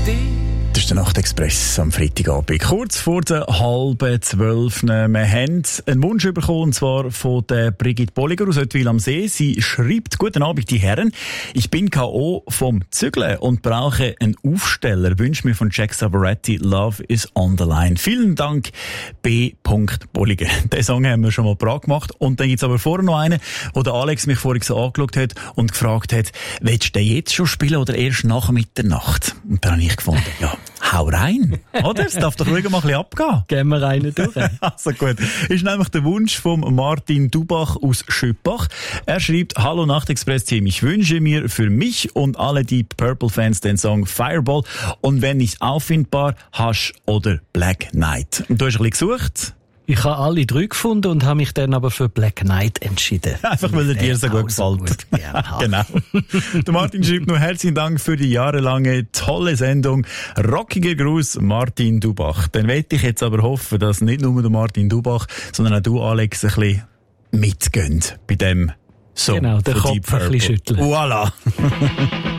Das ist der Nachtexpress am Freitagabend. Kurz vor der 11:30. Wir haben einen Wunsch bekommen, und zwar von der Brigitte Bolliger aus Ottwil am See. Sie schreibt: Guten Abend, die Herren. Ich bin K.O. vom Zügeln und brauche einen Aufsteller. Wünsche mir von Jack Savoretti Love is on the Line. Vielen Dank, B. Bolliger. Den Song haben wir schon mal parat gemacht. Und dann gibt's aber vorher noch einen, wo der Alex mich vorhin so angeschaut hat und gefragt hat, willst du den jetzt schon spielen oder erst nach Mitternacht? Und dann habe ich gefunden, ja, hau rein, oder? Es darf doch ruhig mal ein bisschen abgehen. Gehen wir rein durch. Also gut. Ist nämlich der Wunsch von Martin Dubach aus Schöppach. Er schreibt: Hallo Nachtexpress-Team, ich wünsche mir für mich und alle Deep Purple-Fans den Song Fireball und wenn nicht auffindbar, Hush oder Black Knight. Und du hast ein bisschen gesucht? Ich habe alle drei gefunden und habe mich dann aber für Black Knight entschieden. Einfach weil er dir so gut gefällt. Genau. Der Martin schreibt nur: Herzlichen Dank für die jahrelange tolle Sendung. Rockiger Gruß, Martin Dubach. Dann möchte ich jetzt aber hoffen, dass nicht nur der Martin Dubach, sondern auch du, Alex, ein bisschen mitgehst bei dem Song. Genau, den von Kopf Deep Purple. ein bisschen schütteln. Voilà.